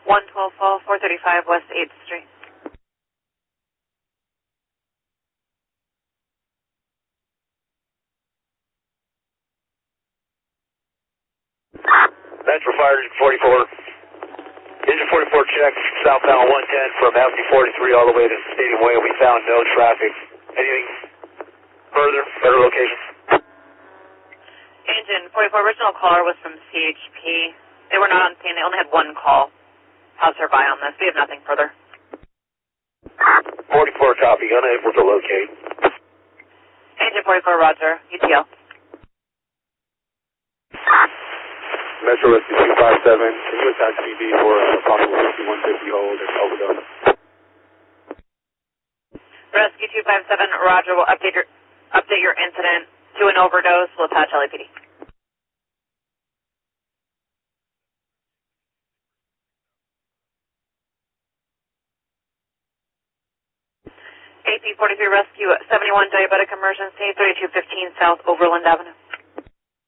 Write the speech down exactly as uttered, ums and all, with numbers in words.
one twelve Fall, four thirty-five West eighth Street. Metro Fire forty-four. Engine forty-four check, southbound one ten from Avenue forty-three all the way to Stadium Way. We found no traffic. Anything further? Better location? Engine forty-four, original caller was from C H P. They were not on scene. They only had one call. Pass her by on this. We have nothing further. forty-four copy, unable to locate. Engine forty-four, roger. U T L. Metro Rescue two five seven, can you attach C B for a possible fifty-one fifty hold and overdose? Rescue two five seven, roger. We'll update your, update your incident to an overdose. We'll attach L A P D. A P forty-three Rescue seventy-one, diabetic emergency, thirty-two fifteen South Overland Avenue.